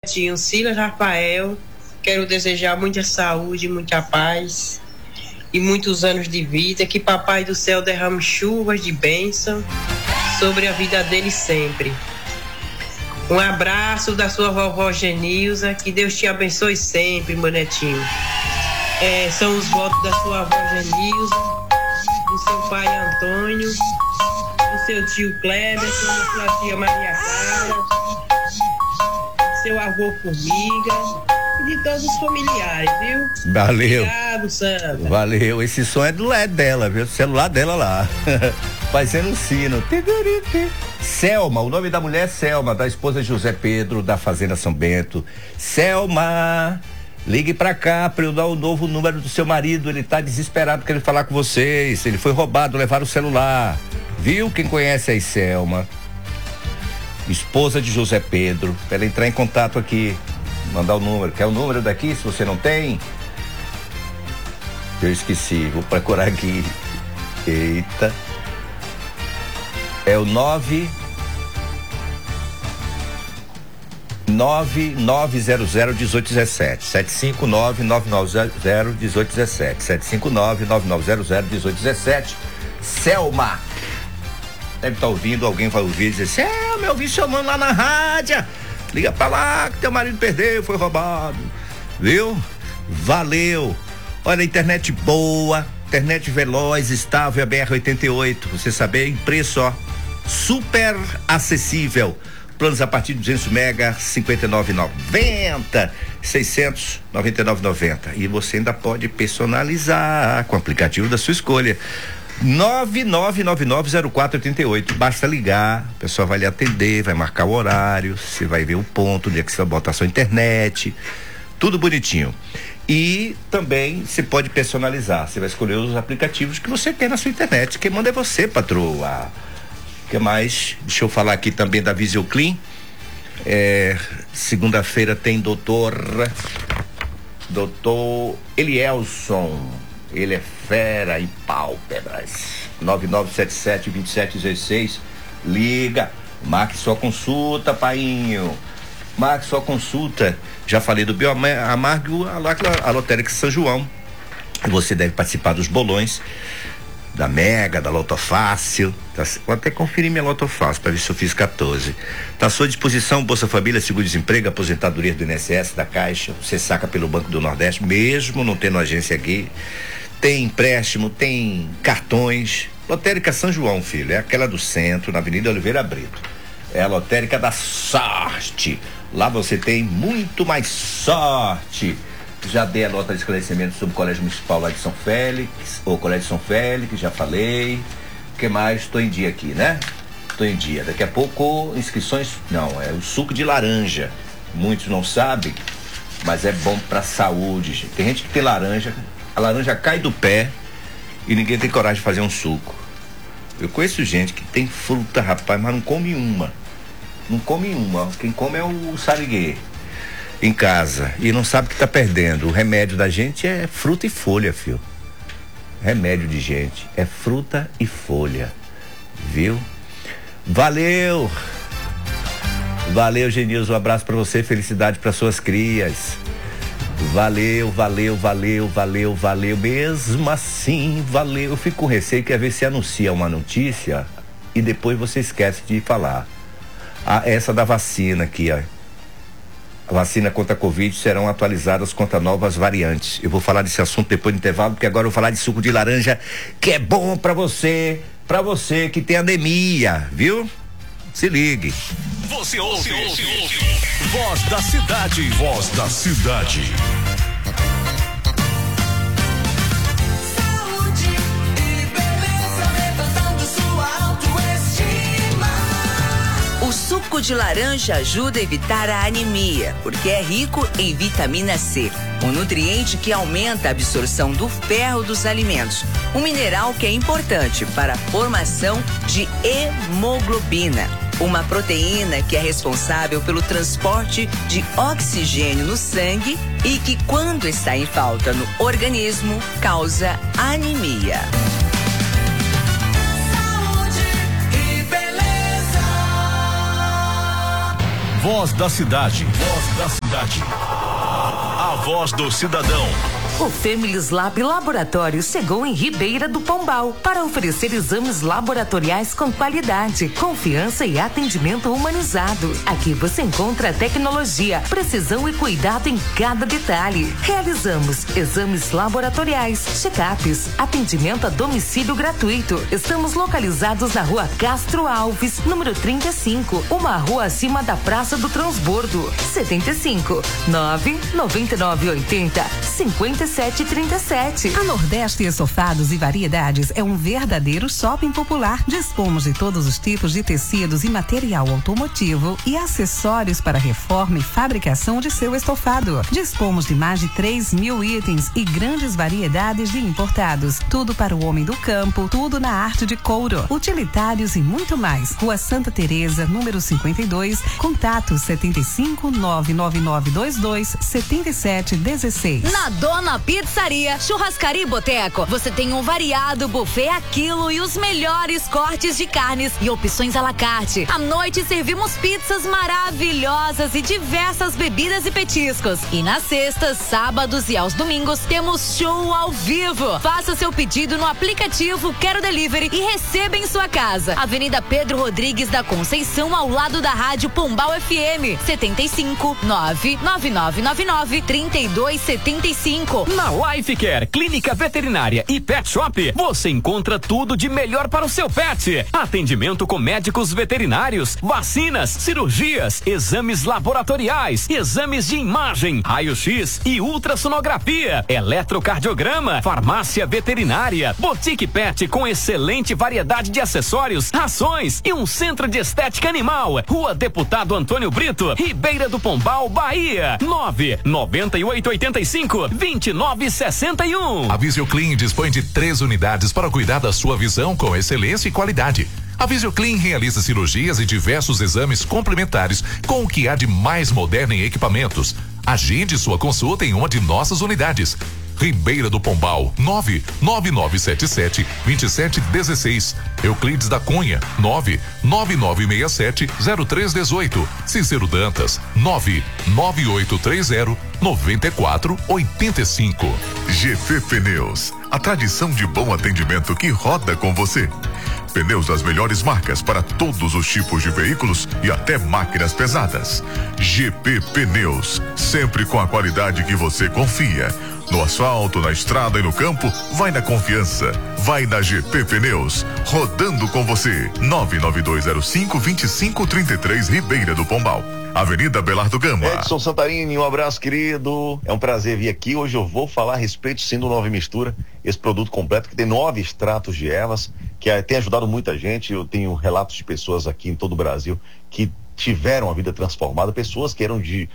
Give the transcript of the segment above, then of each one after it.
netinho Silas Rafael. Quero desejar muita saúde, muita paz e muitos anos de vida. Que Papai do Céu derrame chuvas de bênção sobre a vida dele sempre. Um abraço da sua vovó Genilza. Que Deus te abençoe sempre, meu netinho. São os votos da sua avó Genilza, do seu pai Antônio, do seu tio Kleber, da sua tia Maria Clara, do seu avô Formiga e de todos os familiares, viu? Valeu. Obrigado, Sandra. Valeu. Esse som é do LED dela, viu? O celular dela lá. Fazendo um sino. Selma, o nome da mulher é Selma, da esposa de José Pedro, da Fazenda São Bento. Selma, ligue pra cá pra eu dar o novo número do seu marido. Ele tá desesperado querendo falar com vocês. Ele foi roubado, levaram o celular. Viu? Quem conhece aí, Selma? Esposa de José Pedro. Pra ela entrar em contato aqui. Mandar o número. Quer o número daqui? Se você não tem? Eu esqueci. Vou procurar aqui. Eita. É o 9900-1817. 759-9900-1817. 759-9900-1817. Selma. Deve estar ouvindo, alguém vai ouvir e dizer: Selma, eu ouvi chamando lá na rádio. Liga pra lá que teu marido perdeu, foi roubado. Viu? Valeu. Olha, internet boa, internet veloz, estável, a BR-88. Você sabe, em preço, ó, super acessível. Planos a partir de 200 mega, 59,90, 600, 99,90. E você ainda pode personalizar com o aplicativo da sua escolha. 99990488. Basta ligar, o pessoal vai lhe atender, vai marcar o horário, você vai ver o ponto, onde é que você vai botar a sua internet, tudo bonitinho. E também você pode personalizar, você vai escolher os aplicativos que você quer na sua internet. Quem manda é você, patroa. O que mais? Deixa eu falar aqui também da Visioclean. Segunda-feira tem doutor Elielson. Ele é fera em pálpebras. 9977-2716. Liga, marque sua consulta, painho. Marque sua consulta. Já falei do Bioamargo, a Lotérica São João. Você deve participar dos bolões da Mega, da Loto Fácil. Vou até conferir minha Loto Fácil para ver se eu fiz 14. Está à sua disposição Bolsa Família, seguro-desemprego, aposentadoria do INSS, da Caixa. Você saca pelo Banco do Nordeste, mesmo não tendo agência aqui. Tem empréstimo, tem cartões. Lotérica São João, filho, é aquela do centro, na Avenida Oliveira Brito. É a lotérica da sorte. Lá você tem muito mais sorte. Já dei a nota de esclarecimento sobre o Colégio Municipal lá de São Félix, ou Colégio São Félix, já falei. O que mais? Estou em dia aqui, né? Estou em dia. Daqui a pouco, inscrições, não, é o suco de laranja. Muitos não sabem, mas é bom pra saúde, gente. Tem gente que tem laranja, a laranja cai do pé e ninguém tem coragem de fazer um suco. Eu conheço gente que tem fruta, rapaz, mas não come uma. Não come uma. Quem come é o sariguê em casa e não sabe que tá perdendo. O remédio da gente é fruta e folha, filho. Remédio de gente é fruta e folha, viu? Valeu! Valeu, Genilson, um abraço pra você, felicidade para suas crias. Valeu, valeu, valeu, valeu, valeu, mesmo assim, valeu. Eu fico com receio que às vezes você anuncia uma notícia e depois você esquece de falar. Essa da vacina aqui, ó. A vacina contra a Covid serão atualizadas contra novas variantes. Eu vou falar desse assunto depois do intervalo, porque agora eu vou falar de suco de laranja, que é bom pra você que tem anemia, viu? Se ligue. Você ouve. Voz da Cidade. Voz da Cidade. Saúde e beleza, levantando sua autoestima. O suco de laranja ajuda a evitar a anemia, porque é rico em vitamina C, um nutriente que aumenta a absorção do ferro dos alimentos, um mineral que é importante para a formação de hemoglobina, uma proteína que é responsável pelo transporte de oxigênio no sangue e que, quando está em falta no organismo, causa anemia. Saúde e beleza. Voz da cidade. Voz da cidade. A voz do cidadão. O Femilis Lab Laboratório chegou em Ribeira do Pombal para oferecer exames laboratoriais com qualidade, confiança e atendimento humanizado. Aqui você encontra tecnologia, precisão e cuidado em cada detalhe. Realizamos exames laboratoriais, check-ups, atendimento a domicílio gratuito. Estamos localizados na Rua Castro Alves, número 35, uma rua acima da Praça do Transbordo. 75 99980 5737. A Nordeste Estofados e Variedades é um verdadeiro shopping popular. Dispomos de todos os tipos de tecidos e material automotivo e acessórios para reforma e fabricação de seu estofado. Dispomos de mais de 3.000 itens e grandes variedades de importados. Tudo para o homem do campo, tudo na arte de couro, utilitários e muito mais. Rua Santa Teresa, número 52, contato 75 99922 7716. Na Dona Pizzaria, Churrascaria e Boteco, você tem um variado buffet a quilo e os melhores cortes de carnes e opções à la carte. À noite servimos pizzas maravilhosas e diversas bebidas e petiscos. E nas sextas, sábados e aos domingos temos show ao vivo. Faça seu pedido no aplicativo Quero Delivery e receba em sua casa. Avenida Pedro Rodrigues da Conceição, ao lado da Rádio Pombal FM. 75 99999 3275. Na Life Care, Clínica Veterinária e Pet Shop, você encontra tudo de melhor para o seu pet. Atendimento com médicos veterinários, vacinas, cirurgias, exames laboratoriais, exames de imagem, raio-x e ultrassonografia, eletrocardiograma, farmácia veterinária, boutique pet com excelente variedade de acessórios, rações e um centro de estética animal. Rua Deputado Antônio Brito, Ribeira do Pombal, Bahia. 99885 2961. A Visioclean dispõe de 3 unidades para cuidar da sua visão com excelência e qualidade. A Visioclean realiza cirurgias e diversos exames complementares com o que há de mais moderno em equipamentos. Agende sua consulta em uma de nossas unidades. Ribeira do Pombal, 99977-2716. Euclides da Cunha, 99967-0318. Cícero Dantas, 99830-9485. GP Pneus, a tradição de bom atendimento que roda com você. Pneus das melhores marcas para todos os tipos de veículos e até máquinas pesadas. GP Pneus, sempre com a qualidade que você confia. No asfalto, na estrada e no campo, vai na confiança. Vai na GP Pneus, rodando com você. 99205-2533, Ribeira do Pombal. Avenida Belardo Gama. Edson Santarini, um abraço, querido. É um prazer vir aqui. Hoje eu vou falar a respeito, sim, do Nova Mistura, esse produto completo que tem 9 extratos de ervas, que tem ajudado muita gente. Eu tenho relatos de pessoas aqui em todo o Brasil que tiveram a vida transformada, pessoas que eram de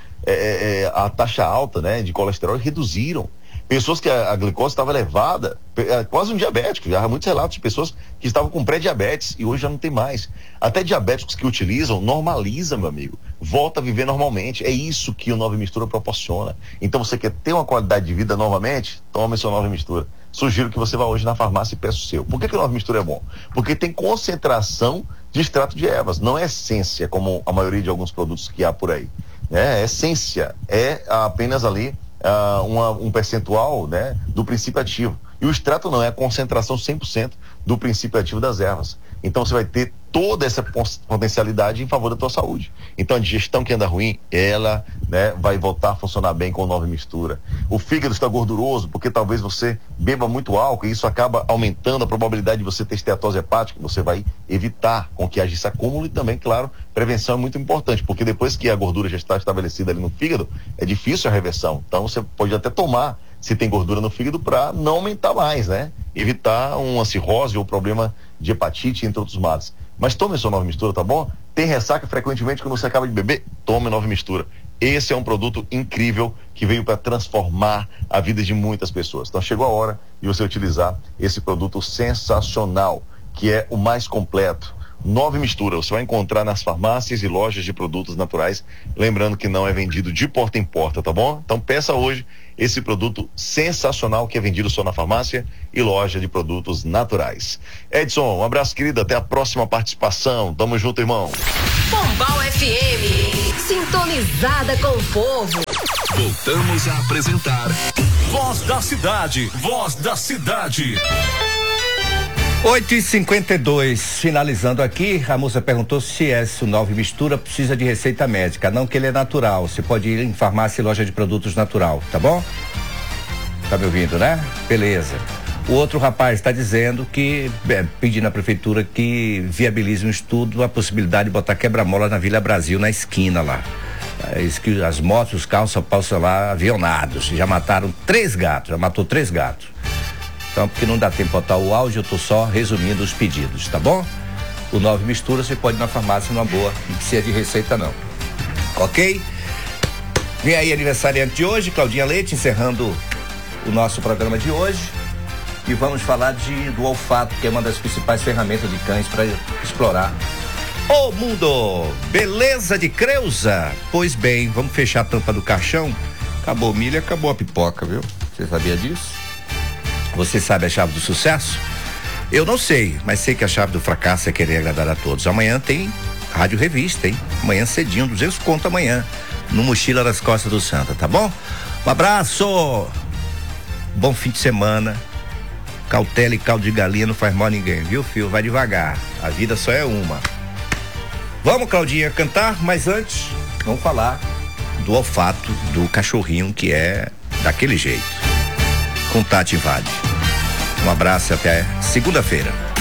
a taxa alta, né, de colesterol, reduziram. Pessoas que a glicose estava elevada, quase um diabético. Já há muitos relatos de pessoas que estavam com pré-diabetes e hoje já não tem mais. Até diabéticos que utilizam, normaliza, meu amigo. Volta a viver normalmente. É isso que o Nova Mistura proporciona. Então você quer ter uma qualidade de vida novamente? Tome seu Nova Mistura. Sugiro que você vá hoje na farmácia e peça o seu. Por que o Nova Mistura é bom? Porque tem concentração de extrato de ervas. Não é essência, como a maioria de alguns produtos que há por aí. Essência é apenas ali um percentual, né, do princípio ativo. E o extrato não, é a concentração 100% do princípio ativo das ervas. Então você vai ter toda essa potencialidade em favor da tua saúde. Então a digestão que anda ruim, ela, né, vai voltar a funcionar bem com Nova Mistura. O fígado está gorduroso porque talvez você beba muito álcool e isso acaba aumentando a probabilidade de você ter esteatose hepática. Você vai evitar com que haja esse acúmulo e também, claro, prevenção é muito importante, porque depois que a gordura já está estabelecida ali no fígado, é difícil a reversão. Então você pode até tomar, se tem gordura no fígado, para não aumentar mais, né? Evitar uma cirrose ou problema de hepatite, entre outros males. Mas tome a sua Nova Mistura, tá bom? Tem ressaca frequentemente quando você acaba de beber? Tome a Nova Mistura. Esse é um produto incrível que veio para transformar a vida de muitas pessoas. Então chegou a hora de você utilizar esse produto sensacional, que é o mais completo. Nova Mistura, você vai encontrar nas farmácias e lojas de produtos naturais, lembrando que não é vendido de porta em porta, tá bom? Então peça hoje esse produto sensacional que é vendido só na farmácia e loja de produtos naturais. Edson, um abraço, querido, até a próxima participação. Tamo junto, irmão. Pombal FM. sintonizada com o povo. Voltamos a apresentar Voz da Cidade. Voz da Cidade. 8h52, finalizando aqui, a moça perguntou se esse Nove Mistura precisa de receita médica. Não, que ele é natural. Você pode ir em farmácia e loja de produtos natural, tá bom? Tá me ouvindo, né? Beleza. O outro rapaz está dizendo que, pedindo à prefeitura que viabilize um estudo, a possibilidade de botar quebra-mola na Vila Brasil, na esquina lá. Que as motos, os carros só passam lá avionados. Já mataram 3 gatos, já matou 3 gatos. Então, porque não dá tempo de botar o áudio, eu tô só resumindo os pedidos, tá bom? O Nove Mistura você pode ir na farmácia numa boa, não precisa de receita não. Ok? Vem aí aniversariante de hoje, Claudinha Leite, encerrando o nosso programa de hoje. E vamos falar do olfato, que é uma das principais ferramentas de cães para explorar o mundo. Beleza de Creuza? Pois bem, vamos fechar a tampa do caixão. Acabou o milho, acabou a pipoca, viu? Você sabia disso? Você sabe a chave do sucesso? Eu não sei, mas sei que a chave do fracasso é querer agradar a todos. Amanhã tem Rádio Revista, hein? Amanhã cedinho, 200 conto amanhã, no Mochila das Costas do Santa, tá bom? Um abraço! Bom fim de semana. Cautela e caldo de galinha não faz mal a ninguém, viu, filho? Vai devagar, a vida só é uma. Vamos, Claudinha, cantar, mas antes, vamos falar do olfato do cachorrinho, que é daquele jeito. Com Tati Vade. Um abraço e até segunda-feira.